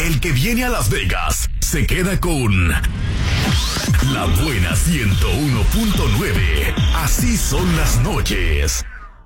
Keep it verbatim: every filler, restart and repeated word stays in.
El que viene a Las Vegas se queda con La Buena ciento uno punto nueve. Así son las noches.